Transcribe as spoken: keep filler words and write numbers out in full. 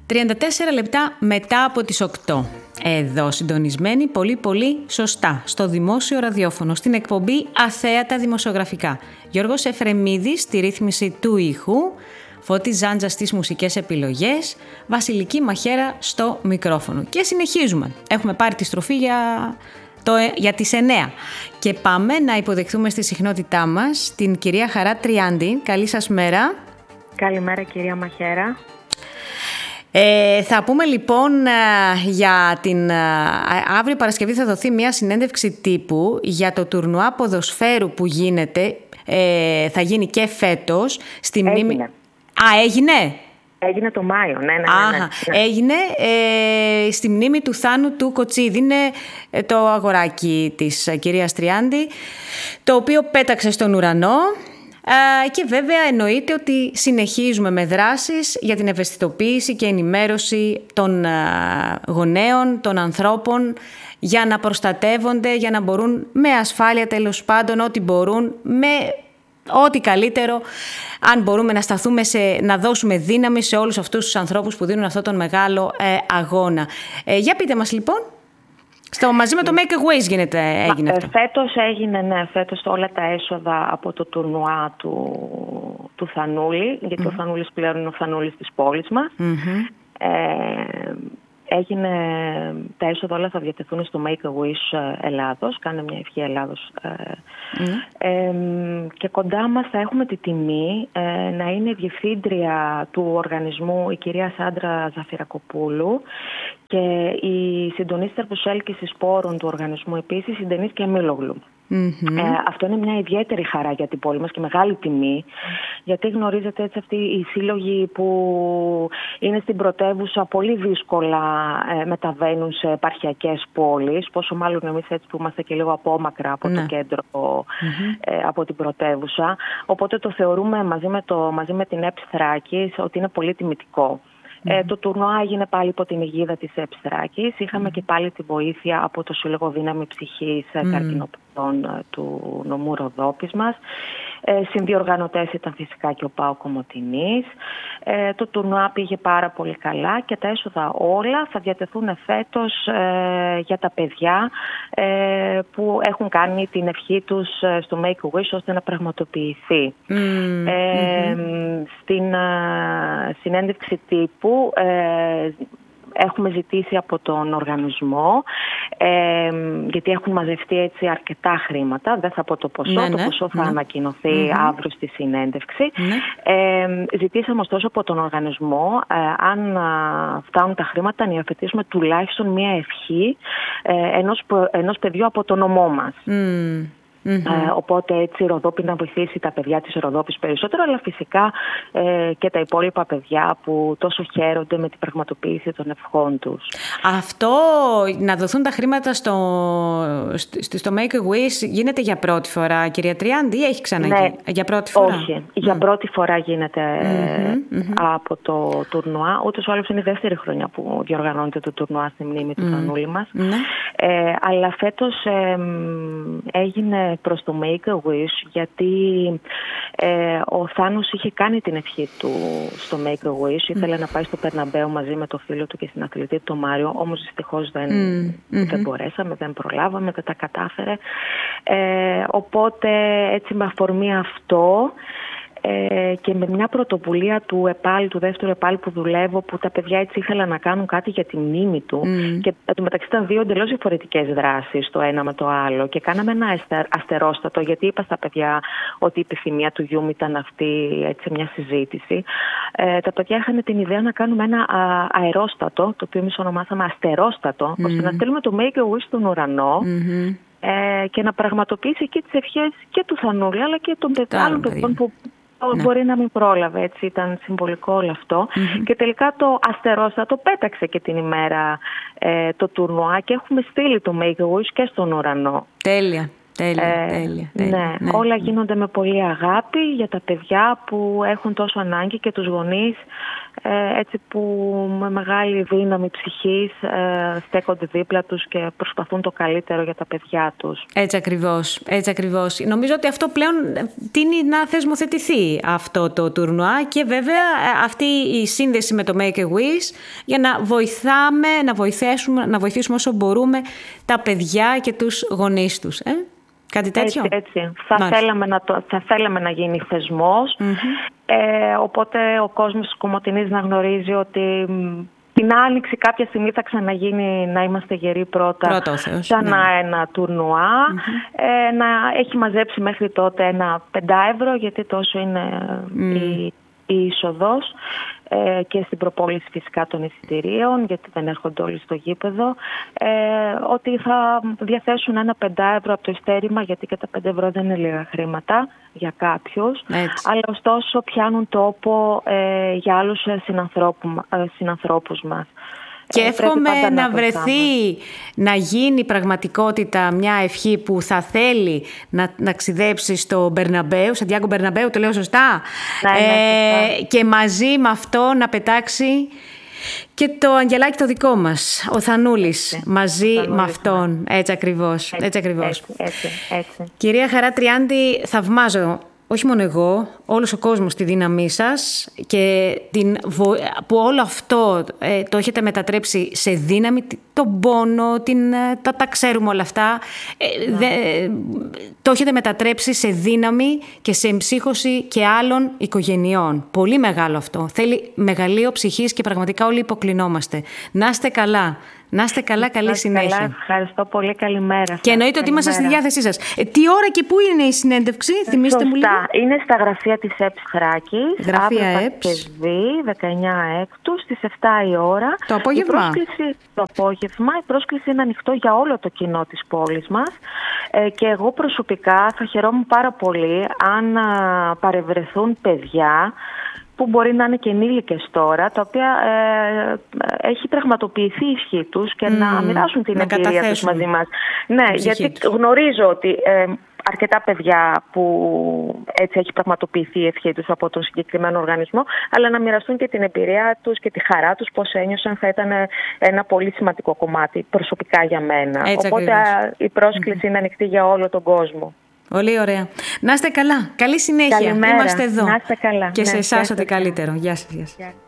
τριάντα τέσσερα λεπτά μετά από τις οκτώ. Εδώ συντονισμένοι πολύ πολύ σωστά στο δημόσιο ραδιόφωνο, στην εκπομπή Αθέατα Δημοσιογραφικά. Γιώργος Εφρεμίδης στη ρύθμιση του ήχου, Φώτης Ζάντζας στις μουσικές επιλογές, Βασιλική Μαχέρα στο μικρόφωνο. Και συνεχίζουμε. Έχουμε πάρει τη στροφή για, το, για τις εννέα. Και πάμε να υποδεχθούμε στη συχνότητά μας την κυρία Χαρά Τριάντη. Καλή σας μέρα. Καλημέρα κυρία Μαχέρα. Ε, θα πούμε λοιπόν για την αύριο Παρασκευή θα δοθεί μια συνέντευξη τύπου για το τουρνουά ποδοσφαίρου που γίνεται, ε, θα γίνει και φέτος στη μνήμη... Α, έγινε! Έγινε το Μάιο, ναι, ναι, ναι, ναι, ναι. Έγινε ε, στη μνήμη του Θάνου του Κοτσίδη. Είναι το αγοράκι της κυρίας Τριάντη, το οποίο πέταξε στον ουρανό. Και βέβαια εννοείται ότι συνεχίζουμε με δράσεις για την ευαισθητοποίηση και ενημέρωση των γονέων, των ανθρώπων, για να προστατεύονται, για να μπορούν με ασφάλεια τέλος πάντων ό,τι μπορούν, με ό,τι καλύτερο, αν μπορούμε να σταθούμε σε, να δώσουμε δύναμη σε όλους αυτούς τους ανθρώπους που δίνουν αυτόν τον μεγάλο ε, αγώνα. Ε, για πείτε μας λοιπόν. Στο, μαζί με το Make a Wish γίνεται, έγινε αυτό. Φέτος έγινε, ναι, φέτος όλα τα έσοδα από το τουρνουά του, του Θανούλη, γιατί mm-hmm. ο Θανούλης πλέον είναι ο Θανούλης της πόλης μας. Mm-hmm. Ε, έγινε, τα έσοδα όλα θα διατεθούν στο Make a Wish Ελλάδος, κάνε μια ευχή Ελλάδος. Ε, mm-hmm. ε, και κοντά μας θα έχουμε τη τιμή ε, να είναι η διευθύντρια του οργανισμού η κυρία Σάντρα Ζαφυρακοπούλου και η συντονίστρια προσέλκυσης σπόρων του οργανισμού επίσης, η Ντενίς Μίλογλου. Mm-hmm. Ε, αυτό είναι μια ιδιαίτερη χαρά για την πόλη μας και μεγάλη τιμή, γιατί γνωρίζετε έτσι αυτοί οι σύλλογοι που είναι στην πρωτεύουσα πολύ δύσκολα ε, μεταβαίνουν σε επαρχιακές πόλεις, πόσο μάλλον εμείς έτσι που είμαστε και λίγο απόμακρα από mm-hmm. το κέντρο, mm-hmm. ε, από την πρωτεύουσα. Οπότε το θεωρούμε μαζί με, το, μαζί με την ΕΠΣ Θράκης ότι είναι πολύ τιμητικό. Mm-hmm. Ε, το τουρνουά έγινε πάλι υπό την αιγίδα της ΕΠΣ Θράκης. Είχαμε mm-hmm. και πάλι τη βοήθεια από το Σύλλογο Δύναμη Ψυχής mm-hmm. Καρκινοπαθών του νομού Ροδόπης μας. Ε, συνδιοργανωτές ήταν φυσικά και ο ΠΑΟ Κομοτηνής. Ε, το τουρνουά πήγε πάρα πολύ καλά και τα έσοδα όλα θα διατεθούν φέτος ε, για τα παιδιά ε, που έχουν κάνει την ευχή τους στο Make a Wish ώστε να πραγματοποιηθεί. Mm-hmm. Ε, στην ε, συνέντευξη τύπου ε, έχουμε ζητήσει από τον οργανισμό, ε, γιατί έχουν μαζευτεί έτσι αρκετά χρήματα, δεν θα πω το ποσό, ναι, το ναι, ποσό θα ναι. ανακοινωθεί mm-hmm. αύριο στη συνέντευξη. Ναι. Ε, ζητήσαμε ωστόσο από τον οργανισμό, ε, αν α, φτάνουν τα χρήματα, να υιοθετήσουμε τουλάχιστον μία ευχή ε, ενός, ενός παιδιού από το νομό μας. Mm. Mm-hmm. Ε, οπότε έτσι η Ροδόπη να βοηθήσει τα παιδιά της Ροδόπης περισσότερο, αλλά φυσικά ε, και τα υπόλοιπα παιδιά που τόσο χαίρονται με την πραγματοποίηση των ευχών τους. Αυτό να δοθούν τα χρήματα στο, στο Make a Wish γίνεται για πρώτη φορά, κυρία Τριάντη, ή έχει ξαναγίνει? Ναι, για πρώτη φορά? Όχι, mm. για πρώτη φορά γίνεται mm-hmm, mm-hmm. από το τουρνουά. Ούτως ή άλλως είναι η δεύτερη χρονιά που διοργανώνεται το τουρνουά στη μνήμη του mm. Θανούλη μας. Mm-hmm. Ε, αλλά φέτος ε, έγινε προς το Make a Wish, γιατί ε, ο Θάνος είχε κάνει την ευχή του στο Make a Wish. Ήθελε mm. να πάει στο Περναμπέο μαζί με το φίλο του και στην αθλητή του, τον Μάριο, όμως δυστυχώς δεν, mm. δεν μπορέσαμε, δεν προλάβαμε, δεν τα κατάφερε. Ε, οπότε έτσι με αφορμή αυτό Ε, και με μια πρωτοβουλία του ΕΠΑΛ, του δεύτερου ΕΠΑΛ που δουλεύω, που τα παιδιά έτσι ήθελαν να κάνουν κάτι για τη μνήμη του mm. και μεταξύ ήταν δύο εντελώς διαφορετικές δράσεις το ένα με το άλλο και κάναμε ένα αστερόστατο, γιατί είπα στα παιδιά ότι η επιθυμία του γιού μου ήταν αυτή, έτσι μια συζήτηση. Ε, τα παιδιά είχαν την ιδέα να κάνουμε ένα α, αερόστατο, το οποίο εμείς ονομάσαμε αστερόστατο, mm. ώστε να στείλουμε το Make a Wish στον ουρανό mm-hmm. ε, και να πραγματοποιήσει και τις ευχές και του Θανούλη αλλά και των άλλων παιδιών που ναι. μπορεί να μην πρόλαβε, έτσι ήταν συμβολικό όλο αυτό. Mm-hmm. Και τελικά το αστερόστατο πέταξε και την ημέρα ε, το τουρνουά και έχουμε στείλει το Make a Wish και στον ουρανό. Τέλεια. Τέλεια, ε, τέλεια, τέλεια, ναι, ναι. όλα γίνονται με πολύ αγάπη για τα παιδιά που έχουν τόσο ανάγκη και τους γονείς ε, έτσι που με μεγάλη δύναμη ψυχής ε, στέκονται δίπλα τους και προσπαθούν το καλύτερο για τα παιδιά τους. Έτσι ακριβώς, έτσι ακριβώς. Νομίζω ότι αυτό πλέον τείνει να θεσμοθετηθεί αυτό το τουρνουά και βέβαια αυτή η σύνδεση με το Make a Wish για να βοηθάμε, να βοηθήσουμε, να βοηθήσουμε όσο μπορούμε τα παιδιά και τους γονείς τους. Ε? Κάτι τέτοιο. Έτσι, έτσι. Θα, θέλαμε να το, θα θέλαμε να γίνει θεσμός. Mm-hmm. Ε, οπότε ο κόσμος της Κομοτηνής να γνωρίζει ότι την Άνοιξη κάποια στιγμή θα ξαναγίνει να είμαστε γεροί πρώτα. Πρώτο Θεός, ξανά ναι. ένα τουρνουά. Mm-hmm. Ε, να έχει μαζέψει μέχρι τότε ένα πεντά ευρώ, γιατί τόσο είναι mm. η, η είσοδος. Ε, και στην προπόληση φυσικά των εισιτηρίων, γιατί δεν έρχονται όλοι στο γήπεδο, ε, ότι θα διαθέσουν ένα πεντά ευρώ από το ειστέρημα, γιατί και τα πέντε ευρώ δεν είναι λίγα χρήματα για κάποιους, έτσι. Αλλά ωστόσο πιάνουν τόπο ε, για άλλους συνανθρώπου, ε, συνανθρώπους μας. Και εύχομαι να, να βρεθεί, να γίνει πραγματικότητα μια ευχή που θα θέλει να, να ξιδέψει στο Μπερναμπέου, Σαντιάγκο Μπερναμπέου, το λέω σωστά, ναι, ναι, ε, και μαζί με αυτό να πετάξει και το αγγελάκι το δικό μας, ο Θανούλης, έτσι, μαζί Θανούλης, με αυτόν, έτσι ακριβώς. Έτσι, έτσι ακριβώς. Έτσι, έτσι, έτσι. Κυρία Χαρά Τριάντη, θαυμάζω. Όχι μόνο εγώ, όλος ο κόσμος τη δύναμή σας και την, που όλο αυτό ε, το έχετε μετατρέψει σε δύναμη, τον πόνο, την, τα, τα ξέρουμε όλα αυτά, ε, δε, το έχετε μετατρέψει σε δύναμη και σε εμψύχωση και άλλων οικογενειών. Πολύ μεγάλο αυτό. Θέλει μεγαλείο ψυχής και πραγματικά όλοι υποκλεινόμαστε. Να είστε καλά. Να είστε καλά, καλή συνέχεια. Καλά, ευχαριστώ πολύ, καλημέρα. Και εννοείται ότι είμαστε στη διάθεσή σας. Ε, τι ώρα και πού είναι η συνέντευξη, θυμίστε μου λίγο. Είναι στα γραφεία της ΕΠΣ Θράκης. Γραφεία αύριο ΕΠΣ. Παρασκευή, δεκαεννιά Έκτου, στις επτά η ώρα. Το απόγευμα. Η πρόσκληση, το απόγευμα. Η πρόσκληση είναι ανοιχτό για όλο το κοινό της πόλης μας. Ε, και εγώ προσωπικά θα χαιρόμουν πάρα πολύ αν α, παρευρεθούν παιδιά που μπορεί να είναι και ενήλικες τώρα, τα οποία ε, έχει πραγματοποιηθεί η ισχύ τους και mm, να μοιράσουν την εμπειρία τους μαζί μας. Ναι, γιατί τους. Γνωρίζω ότι ε, αρκετά παιδιά που έτσι έχει πραγματοποιηθεί η ευχή τους από τον συγκεκριμένο οργανισμό, αλλά να μοιραστούν και την εμπειρία τους και τη χαρά τους, πώς ένιωσαν, θα ήταν ένα πολύ σημαντικό κομμάτι προσωπικά για μένα. Έτσι Οπότε ακριβώς. Η πρόσκληση mm-hmm. είναι ανοιχτή για όλο τον κόσμο. Πολύ ωραία. Να είστε καλά. Καλή συνέχεια. Καλημέρα. Είμαστε εδώ. Να είστε καλά. Και ναι, σε εσάς ό,τι καλύτερο. Γεια σας. Γεια σας.